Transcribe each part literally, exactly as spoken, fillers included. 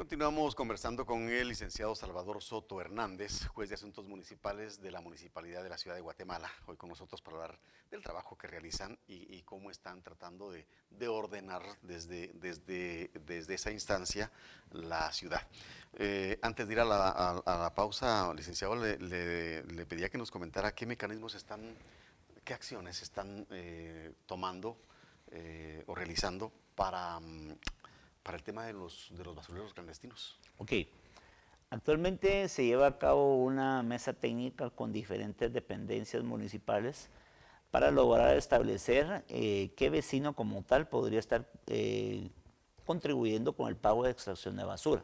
continuamos conversando con el licenciado Salvador Soto Hernández, juez de asuntos municipales de la Municipalidad de la Ciudad de Guatemala, hoy con nosotros para hablar del trabajo que realizan y, y cómo están tratando de, de ordenar desde, desde, desde esa instancia la ciudad. Eh, antes de ir a la, a, a la pausa, licenciado, le, le, le pedía que nos comentara qué mecanismos están, qué acciones están eh, tomando eh, o realizando para... para el tema de los, de los basureros clandestinos. Ok. Actualmente se lleva a cabo una mesa técnica con diferentes dependencias municipales para lograr establecer eh, qué vecino como tal podría estar eh, contribuyendo con el pago de extracción de basura.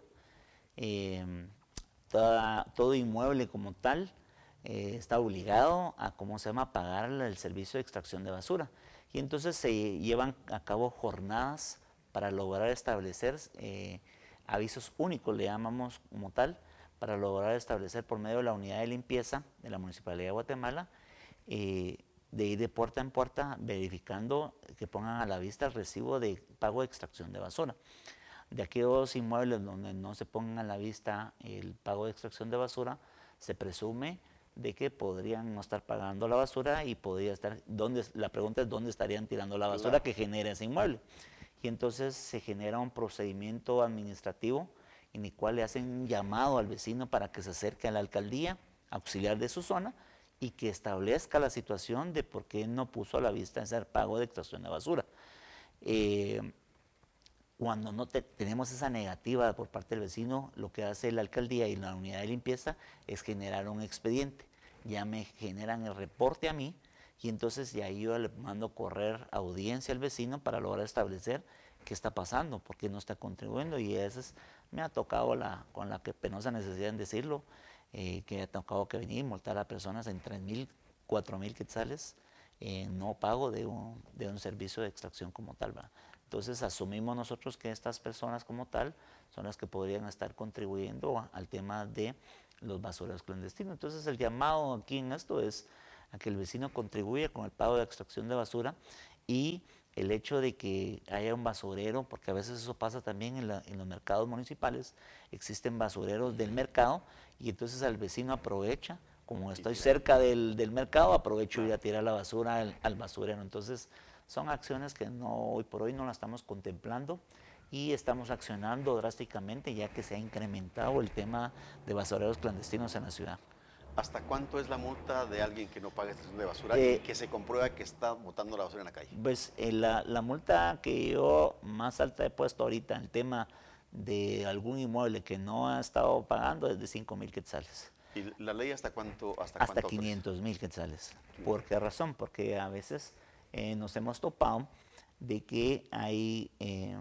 Eh, toda, todo inmueble como tal eh, está obligado a, ¿cómo se llama?, pagar el servicio de extracción de basura. Y entonces se llevan a cabo jornadas para lograr establecer eh, avisos únicos, le llamamos como tal, para lograr establecer por medio de la unidad de limpieza de la Municipalidad de Guatemala, eh, de ir de puerta en puerta verificando que pongan a la vista el recibo de pago de extracción de basura. De aquellos inmuebles donde no se pongan a la vista el pago de extracción de basura, se presume de que podrían no estar pagando la basura y podría estar, ¿dónde, la pregunta es dónde estarían tirando la basura Claro. que genera ese inmueble. Y entonces se genera un procedimiento administrativo en el cual le hacen un llamado al vecino para que se acerque a la alcaldía auxiliar de su zona y que establezca la situación de por qué no puso a la vista ese pago de extracción de basura. Eh, Cuando no te, tenemos esa negativa por parte del vecino, lo que hace la alcaldía y la unidad de limpieza es generar un expediente. Ya me generan el reporte a mí y entonces ya yo le mando correr audiencia al vecino para lograr establecer qué está pasando, por qué no está contribuyendo. Y a veces me ha tocado la, con la que penosa necesidad en decirlo, eh, que ha tocado que venir y multar a personas en tres mil, cuatro mil quetzales en no pago de un, de un servicio de extracción como tal, ¿verdad? Entonces asumimos nosotros que estas personas como tal son las que podrían estar contribuyendo a, al tema de los basureros clandestinos. Entonces el llamado aquí en esto es a que el vecino contribuya con el pago de extracción de basura y el hecho de que haya un basurero, porque a veces eso pasa también en, la, en los mercados municipales, existen basureros del mercado y entonces el vecino aprovecha, como estoy cerca del, del mercado, aprovecho y ir a tirar la basura al, al basurero. Entonces son acciones que no, hoy por hoy no las estamos contemplando y estamos accionando drásticamente ya que se ha incrementado el tema de basureros clandestinos en la ciudad. ¿Hasta cuánto es la multa de alguien que no paga extracción de basura y Eh, que se comprueba que está botando la basura en la calle? pues eh, la, la multa que yo más alta he puesto ahorita en el tema de algún inmueble que no ha estado pagando es de cinco mil quetzales. ¿Y la ley hasta cuánto, hasta Hasta cuánto autoriza? quinientos mil quetzales. ¿Por qué razón? Porque a veces eh, nos hemos topado de que hay eh,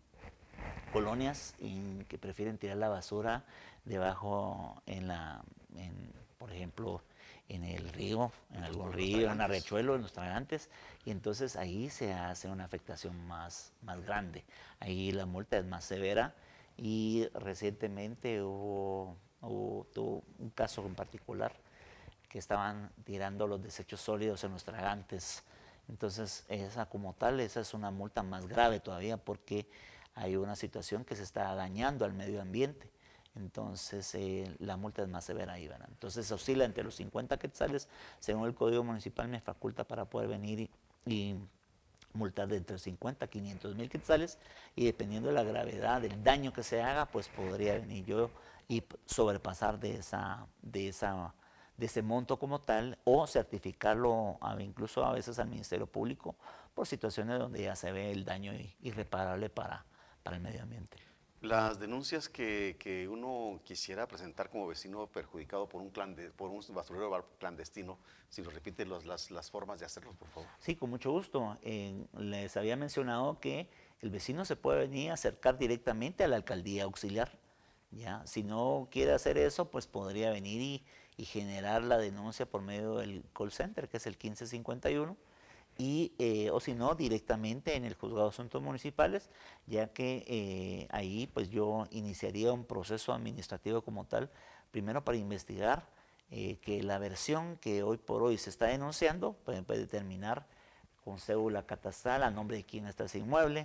colonias en que prefieren tirar la basura debajo en la, en, por ejemplo, en el río, en algún río, en un arrechuelo, en los tragantes, y entonces ahí se hace una afectación más, más grande. Ahí la multa es más severa y recientemente hubo, hubo tuvo un caso en particular que estaban tirando los desechos sólidos en los tragantes. Entonces, esa como tal, esa es una multa más grave todavía porque hay una situación que se está dañando al medio ambiente. Entonces, eh, la multa es más severa ahí, ¿verdad? Entonces, oscila entre los cincuenta quetzales, según el Código Municipal me faculta para poder venir y, y multar de entre cincuenta a quinientos mil quetzales y dependiendo de la gravedad del daño que se haga, pues podría venir yo y sobrepasar de esa, de esa de ese monto como tal o certificarlo a, incluso a veces al Ministerio Público por situaciones donde ya se ve el daño irreparable para, para el medio ambiente. Las denuncias que, que uno quisiera presentar como vecino perjudicado por un, clando, por un basurero clandestino, si nos repite los, las, las formas de hacerlo, por favor. Sí, con mucho gusto. Eh, les había mencionado que el vecino se puede venir a acercar directamente a la alcaldía auxiliar. ¿Ya? Si no quiere hacer eso, pues podría venir y, y generar la denuncia por medio del call center, que es el quince cincuenta y uno, y, eh, o si no, directamente en el Juzgado de Asuntos Municipales, ya que eh, ahí pues yo iniciaría un proceso administrativo como tal, primero para investigar eh, que la versión que hoy por hoy se está denunciando, puede, puede determinar con cédula catastral a nombre de quién está ese inmueble,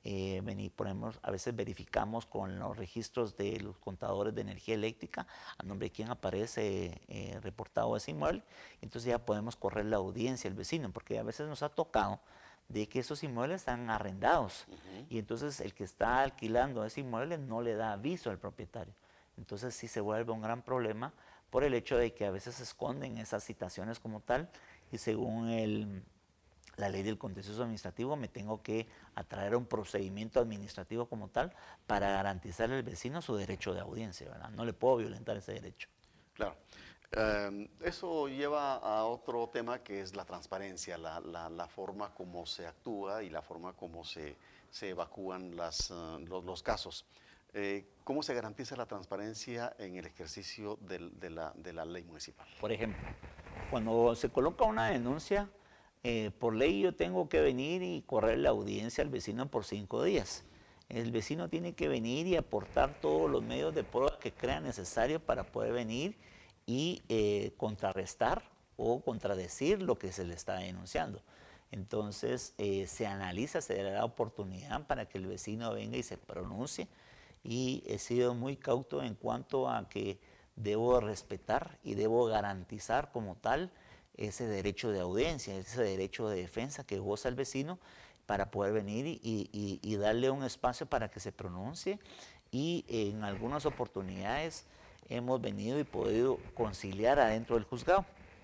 Eh, vení, ponemos, a veces verificamos con los registros de los contadores de energía eléctrica a nombre de quién aparece eh, reportado ese inmueble. Entonces ya podemos correr la audiencia al vecino, porque a veces nos ha tocado de que esos inmuebles están arrendados uh-huh. y entonces el que está alquilando ese inmueble no le da aviso al propietario. Entonces sí se vuelve un gran problema por el hecho de que a veces se esconden esas citaciones como tal y según el, la ley del contencioso administrativo me tengo que atraer a un procedimiento administrativo como tal para garantizar al vecino su derecho de audiencia, ¿verdad? No le puedo violentar ese derecho. Claro. Eh, eso lleva a otro tema que es la transparencia, la, la, la forma como se actúa y la forma como se, se evacúan las, uh, los, los casos. Eh, ¿Cómo se garantiza la transparencia en el ejercicio del, de, la, de la ley municipal? Por ejemplo, cuando se coloca una denuncia, eh, por ley yo tengo que venir y correr la audiencia al vecino por cinco días. El vecino tiene que venir y aportar todos los medios de prueba que crea necesario para poder venir y eh, contrarrestar o contradecir lo que se le está denunciando. Entonces eh, se analiza, se le da oportunidad para que el vecino venga y se pronuncie, y he sido muy cauto en cuanto a que debo respetar y debo garantizar como tal ese derecho de audiencia, ese derecho de defensa que goza el vecino para poder venir y, y, y darle un espacio para que se pronuncie, y en algunas oportunidades hemos venido y podido conciliar adentro del juzgado.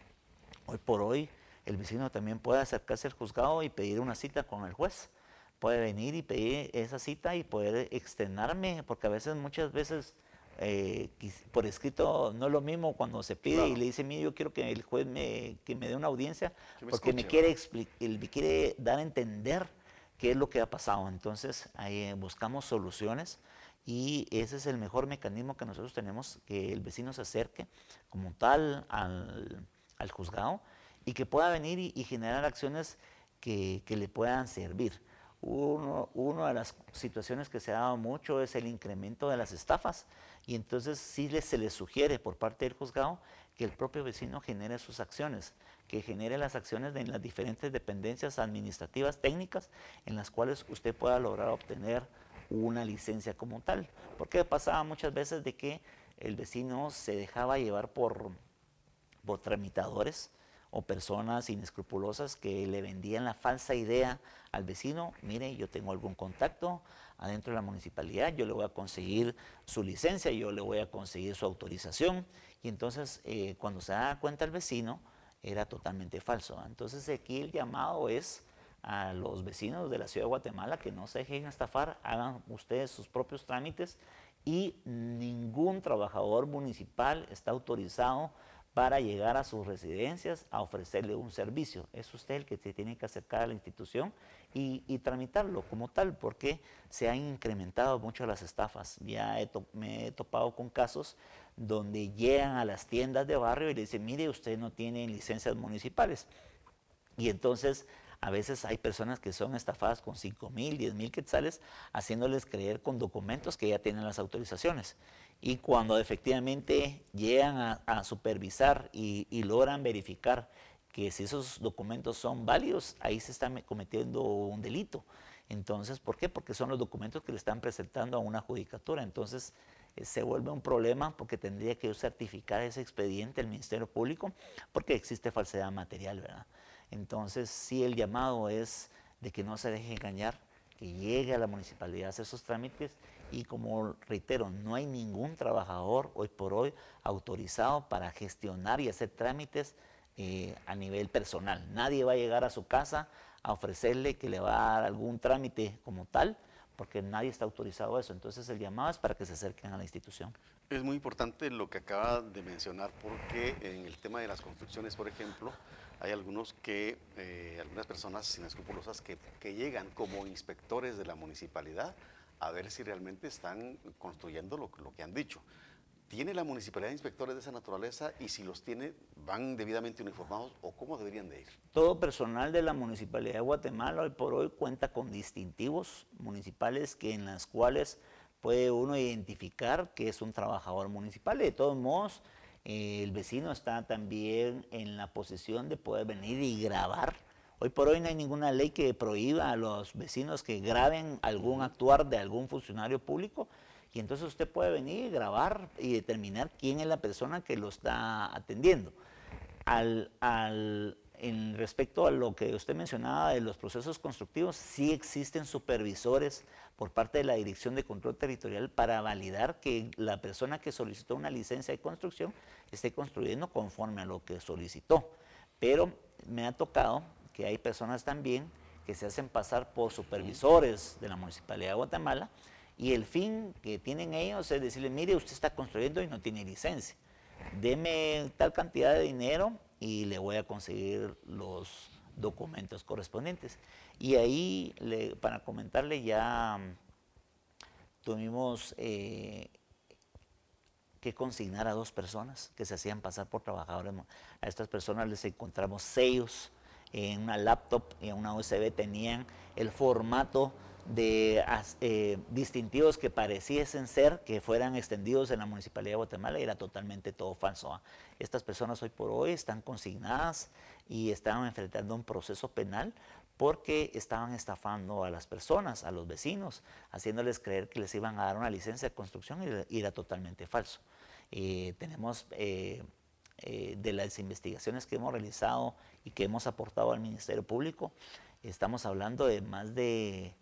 Hoy por hoy el vecino también puede acercarse al juzgado y pedir una cita con el juez. Puede venir y pedir esa cita y poder externarme, porque a veces, muchas veces, eh, por escrito no es lo mismo cuando se pide, claro, y le dice, mire, yo quiero que el juez me, que me dé una audiencia, me porque escuche, me quiere, me quiere dar a entender qué es lo que ha pasado. Entonces ahí buscamos soluciones y ese es el mejor mecanismo que nosotros tenemos, que el vecino se acerque como tal al, al juzgado y que pueda venir y, y generar acciones que, que le puedan servir. Uno, una de las situaciones que se ha dado mucho es el incremento de las estafas, y entonces sí les, se les sugiere por parte del juzgado que el propio vecino genere sus acciones, que genere las acciones de las diferentes dependencias administrativas técnicas en las cuales usted pueda lograr obtener una licencia como tal. Porque pasaba muchas veces de que el vecino se dejaba llevar por, por tramitadores o personas inescrupulosas que le vendían la falsa idea al vecino: mire, yo tengo algún contacto adentro de la municipalidad, yo le voy a conseguir su licencia, yo le voy a conseguir su autorización, y entonces eh, cuando se da cuenta el vecino era totalmente falso. Entonces aquí el llamado es a los vecinos de la ciudad de Guatemala que no se dejen estafar, hagan ustedes sus propios trámites, y ningún trabajador municipal está autorizado para llegar a sus residencias a ofrecerle un servicio. Es usted el que se tiene que acercar a la institución y, y tramitarlo como tal, porque se han incrementado mucho las estafas. Ya he to, me he topado con casos donde llegan a las tiendas de barrio y le dicen, mire, usted no tiene licencias municipales. Y entonces a veces hay personas que son estafadas con cinco mil, diez mil quetzales, haciéndoles creer con documentos que ya tienen las autorizaciones. Y cuando efectivamente llegan a, a supervisar y, y logran verificar que si esos documentos son válidos, ahí se está cometiendo un delito. Entonces, ¿por qué? Porque son los documentos que le están presentando a una judicatura. Entonces, eh, se vuelve un problema, porque tendría que certificar ese expediente el Ministerio Público, porque existe falsedad material, ¿verdad? Entonces, sí, el llamado es de que no se deje engañar, que llegue a la municipalidad a hacer sus trámites, y como reitero, no hay ningún trabajador hoy por hoy autorizado para gestionar y hacer trámites eh, a nivel personal. Nadie va a llegar a su casa a ofrecerle que le va a dar algún trámite como tal, porque nadie está autorizado a eso. Entonces el llamado es para que se acerquen a la institución. Es muy importante lo que acaba de mencionar, porque en el tema de las construcciones, por ejemplo, hay algunos que, eh, algunas personas inescrupulosas que, que llegan como inspectores de la municipalidad a ver si realmente están construyendo lo, lo que han dicho. ¿Tiene la municipalidad inspectores de esa naturaleza? Y si los tiene, ¿van debidamente uniformados o cómo deberían de ir? Todo personal de la Municipalidad de Guatemala hoy por hoy cuenta con distintivos municipales, que en las cuales puede uno identificar que es un trabajador municipal. De todos modos, eh, el vecino está también en la posición de poder venir y grabar. Hoy por hoy no hay ninguna ley que prohíba a los vecinos que graben algún actuar de algún funcionario público, y entonces usted puede venir y grabar y determinar quién es la persona que lo está atendiendo. Al, al, en respecto a lo que usted mencionaba de los procesos constructivos, sí existen supervisores por parte de la Dirección de Control Territorial para validar que la persona que solicitó una licencia de construcción esté construyendo conforme a lo que solicitó. Pero me ha tocado que hay personas también que se hacen pasar por supervisores de la Municipalidad de Guatemala, y el fin que tienen ellos es decirle, mire, usted está construyendo y no tiene licencia, deme tal cantidad de dinero y le voy a conseguir los documentos correspondientes. Y ahí, le, para comentarle, ya tuvimos eh, que consignar a dos personas que se hacían pasar por trabajadores. A estas personas les encontramos sellos en una laptop y en una U S B, tenían el formato de eh, distintivos que pareciesen ser que fueran extendidos en la Municipalidad de Guatemala, y era totalmente todo falso. ¿eh? Estas personas hoy por hoy están consignadas y están enfrentando un proceso penal porque estaban estafando a las personas, a los vecinos, haciéndoles creer que les iban a dar una licencia de construcción y era totalmente falso. Eh, tenemos eh, eh, de las investigaciones que hemos realizado y que hemos aportado al Ministerio Público, estamos hablando de más de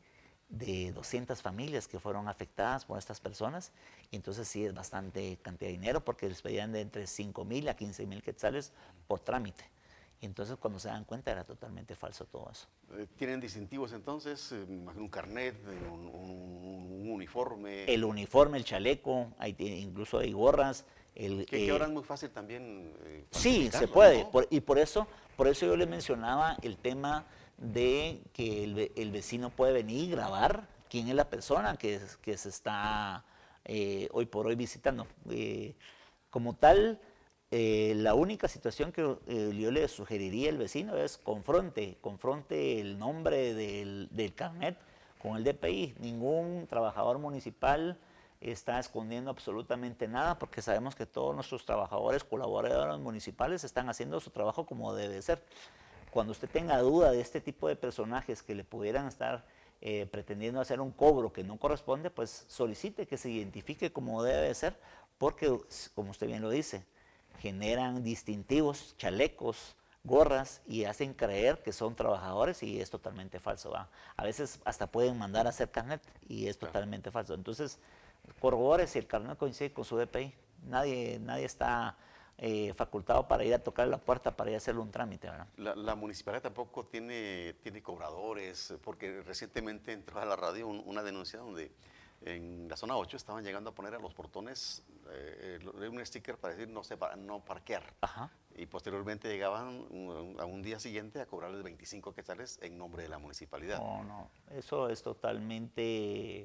de doscientas familias que fueron afectadas por estas personas, y entonces sí es bastante cantidad de dinero, porque les pedían de entre cinco mil a quince mil quetzales por trámite, y entonces cuando se dan cuenta era totalmente falso todo eso. ¿Tienen distintivos entonces? ¿Un carnet, un, un, un uniforme? El uniforme, el chaleco, hay, incluso hay gorras. El, que, eh, que ahora es muy fácil también eh, sí, se puede, ¿no? por, y por eso, por eso yo le mencionaba el tema de que el, el vecino puede venir y grabar quién es la persona que, que se está eh, hoy por hoy visitando. Eh, como tal, eh, la única situación que eh, yo le sugeriría al vecino es confronte, confronte el nombre del, del carnet con el D P I. Ningún trabajador municipal está escondiendo absolutamente nada, porque sabemos que todos nuestros trabajadores, colaboradores municipales están haciendo su trabajo como debe ser. Cuando usted tenga duda de este tipo de personajes que le pudieran estar eh, pretendiendo hacer un cobro que no corresponde, pues solicite que se identifique como debe ser, porque, como usted bien lo dice, generan distintivos, chalecos, gorras, y hacen creer que son trabajadores, y es totalmente falso. ¿va? A veces hasta pueden mandar a hacer carnet y es totalmente falso. Entonces, corrobore si el carnet coincide con su D P I. Nadie, nadie está Eh, facultado para ir a tocar la puerta para ir a hacerle un trámite, ¿verdad? La, la municipalidad tampoco tiene, tiene cobradores, porque recientemente entró a la radio un, una denuncia donde en la zona ocho estaban llegando a poner a los portones eh, un sticker para decir no, se, no parquear. Ajá. Y posteriormente llegaban un, a un día siguiente a cobrarles veinticinco quetzales en nombre de la municipalidad. No, no, eso es totalmente,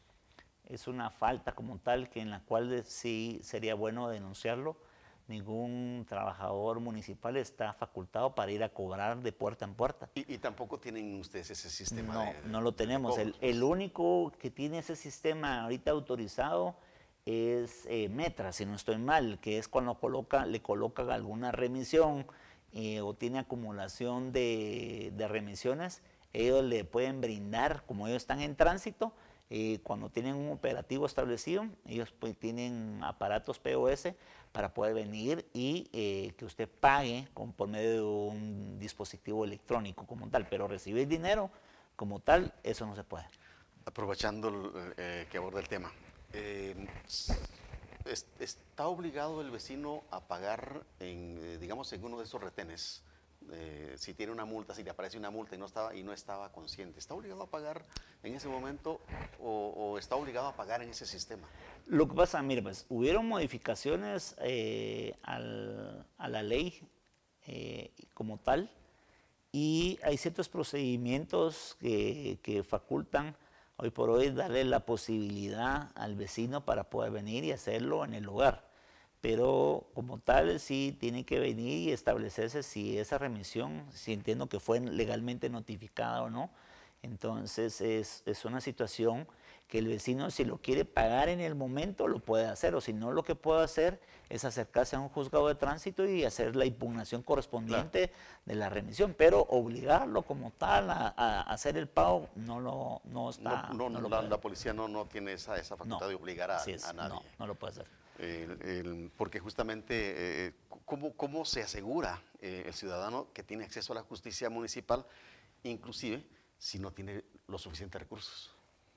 es una falta como tal, que en la cual sí sería bueno denunciarlo. Ningún trabajador municipal está facultado para ir a cobrar de puerta en puerta. Y, y tampoco tienen ustedes ese sistema. No, de, no lo tenemos. El, el único que tiene ese sistema ahorita autorizado es eh, Metra, si no estoy mal, que es cuando coloca, le colocan alguna remisión eh, o tiene acumulación de, de remisiones, ellos le pueden brindar, como ellos están en tránsito, eh, cuando tienen un operativo establecido, ellos pues tienen aparatos P O S para poder venir y eh, que usted pague con, por medio de un dispositivo electrónico como tal, pero recibir dinero como tal, eso no se puede. Aprovechando eh, que aborda el tema, eh, es, ¿está obligado el vecino a pagar, en, eh, digamos, en uno de esos retenes? Eh, si tiene una multa, si le aparece una multa y no estaba, y no estaba consciente, ¿está obligado a pagar en ese momento o, o está obligado a pagar en ese sistema? Lo que pasa, mire, pues hubieron modificaciones eh, al, a la ley eh, como tal, y hay ciertos procedimientos que, que facultan hoy por hoy darle la posibilidad al vecino para poder venir y hacerlo en el lugar. Pero como tal sí tiene que venir y establecerse si esa remisión, si entiendo que fue legalmente notificada o no. Entonces es, es una situación que el vecino, si lo quiere pagar en el momento, lo puede hacer, o si no, lo que puede hacer es acercarse a un juzgado de tránsito y hacer la impugnación correspondiente claro. de la remisión, pero obligarlo como tal a, a hacer el pago no lo no está. No, no, no lo la, la policía no, no tiene esa, esa facultad no, de obligar a, es, a nadie. No, no lo puede hacer. El, el, porque justamente, eh, ¿cómo, ¿cómo se asegura eh, el ciudadano que tiene acceso a la justicia municipal, inclusive si no tiene los suficientes recursos?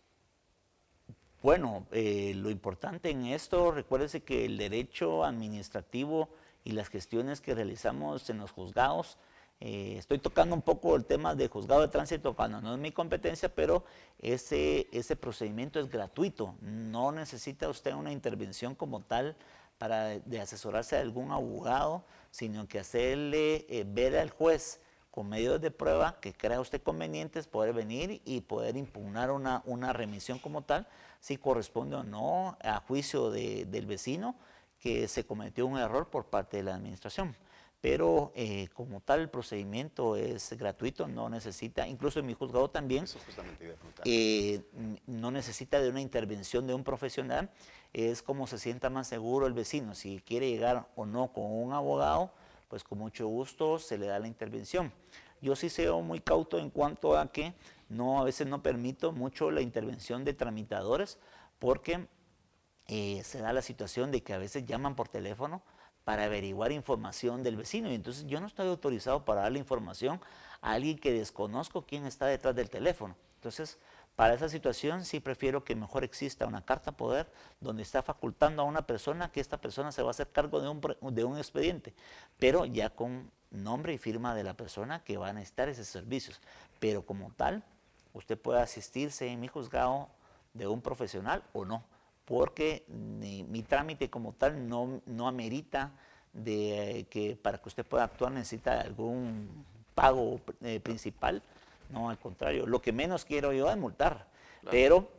Bueno, eh, lo importante en esto, recuérdese que el derecho administrativo y las gestiones que realizamos en los juzgados, eh, estoy tocando un poco el tema de juzgado de tránsito cuando no es mi competencia, pero ese, ese procedimiento es gratuito, no necesita usted una intervención como tal para de asesorarse de algún abogado, sino que hacerle eh, ver al juez con medios de prueba que crea usted convenientes poder venir y poder impugnar una, una remisión como tal, si corresponde o no a juicio de, del vecino que se cometió un error por parte de la administración. Pero eh, como tal el procedimiento es gratuito, no necesita, incluso en mi juzgado también, Eso justamente iba a preguntar. eh, no necesita de una intervención de un profesional, es como se sienta más seguro el vecino, si quiere llegar o no con un abogado, pues con mucho gusto se le da la intervención. Yo sí soy muy cauto en cuanto a que no, a veces no permito mucho la intervención de tramitadores porque eh, se da la situación de que a veces llaman por teléfono para averiguar información del vecino y entonces yo no estoy autorizado para darle información a alguien que desconozco quién está detrás del teléfono. Entonces, para esa situación sí prefiero que mejor exista una carta poder donde está facultando a una persona que esta persona se va a hacer cargo de un, de un expediente, pero ya con nombre y firma de la persona que va a necesitar esos servicios. Pero como tal, usted puede asistirse en mi juzgado de un profesional o no, porque mi, mi trámite como tal no, no amerita de que para que usted pueda actuar necesita algún pago eh, principal. No, al contrario, lo que menos quiero yo es multar, claro. Pero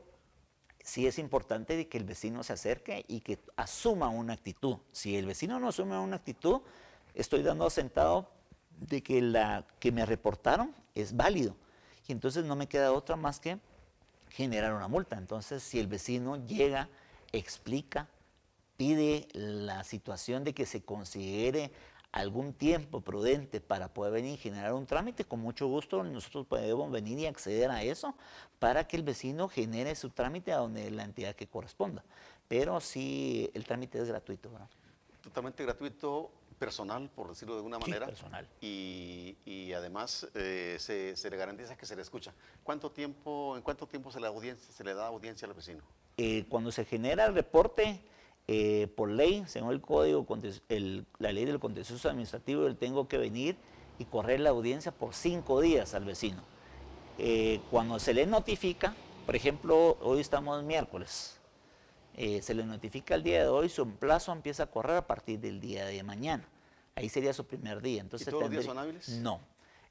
sí es importante de que el vecino se acerque y que asuma una actitud. Si el vecino no asume una actitud, estoy dando asentado de que la que me reportaron es válido. Y entonces no me queda otra más que generar una multa. Entonces, si el vecino llega, explica, pide la situación de que se considere algún tiempo prudente para poder venir y generar un trámite, con mucho gusto nosotros podemos venir y acceder a eso para que el vecino genere su trámite a donde la entidad que corresponda. Pero sí, el trámite es gratuito, ¿verdad? Totalmente gratuito, personal, por decirlo de alguna manera. Sí, personal. Y, y además eh, se, se le garantiza que se le escucha. ¿Cuánto tiempo, ¿En cuánto tiempo se le, audiencia, se le da audiencia al vecino? Eh, cuando se genera el reporte, Eh, por ley, según el código, el, la ley del contencioso administrativo, yo tengo que venir y correr la audiencia por cinco días al vecino. Eh, cuando se le notifica, por ejemplo, hoy estamos miércoles, eh, se le notifica el día de hoy, su plazo empieza a correr a partir del día de mañana. Ahí sería su primer día. Entonces, ¿Y todos tendría, los días son hábiles? No.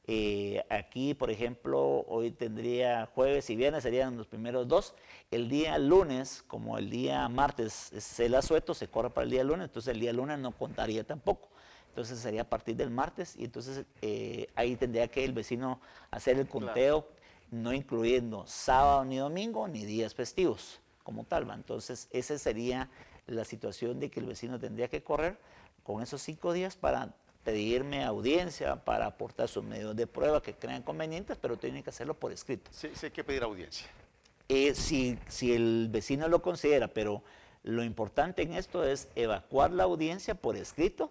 Eh, aquí, por ejemplo, hoy tendría jueves y viernes, serían los primeros dos. El día lunes, como el día martes es el asueto, se corre para el día lunes, entonces el día lunes no contaría tampoco. Entonces sería a partir del martes y entonces eh, ahí tendría que el vecino hacer el conteo, claro. No incluyendo sábado ni domingo ni días festivos como tal, ¿va? Entonces esa sería la situación de que el vecino tendría que correr con esos cinco días para pedirme audiencia, para aportar sus medios de prueba que crean convenientes, pero tienen que hacerlo por escrito. Sí, sí hay que pedir audiencia. Eh, si, si el vecino lo considera, pero lo importante en esto es evacuar la audiencia por escrito,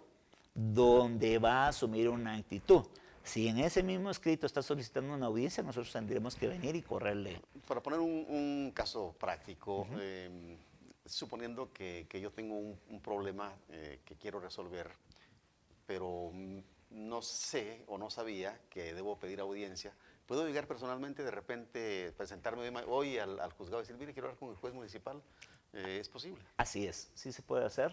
donde va a asumir una actitud. Si en ese mismo escrito está solicitando una audiencia, nosotros tendremos que venir y correrle. Para poner un, un caso práctico, Uh-huh. eh, suponiendo que, que yo tengo un, un problema eh, que quiero resolver, pero no sé o no sabía que debo pedir audiencia, ¿puedo llegar personalmente de repente, presentarme hoy al, al juzgado y decir, mire, quiero hablar con el juez municipal? Eh, ¿Es posible? Así es, sí se puede hacer.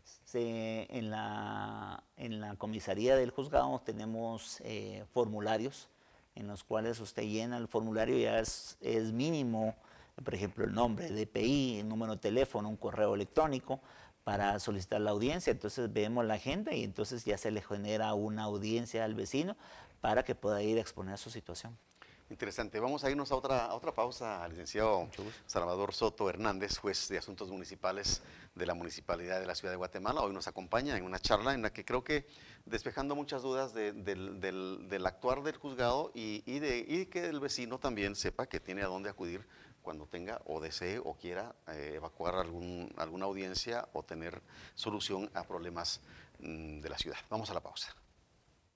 Se, en, la, en la comisaría del juzgado tenemos eh, formularios en los cuales usted llena el formulario, ya es, es mínimo, por ejemplo, el nombre, D P I, el número de teléfono, un correo electrónico, para solicitar la audiencia. Entonces vemos la agenda y entonces ya se le genera una audiencia al vecino para que pueda ir a exponer su situación. Interesante. Vamos a irnos a otra, a otra pausa, licenciado Salvador Soto Hernández, juez de Asuntos Municipales de la Municipalidad de la Ciudad de Guatemala. Hoy nos acompaña en una charla en la que creo que despejando muchas dudas de, del, del, del actuar del juzgado y, y, de, y que el vecino también sepa que tiene a dónde acudir cuando tenga o desee o quiera eh, evacuar algún, alguna audiencia o tener solución a problemas mmm, de la ciudad. Vamos a la pausa.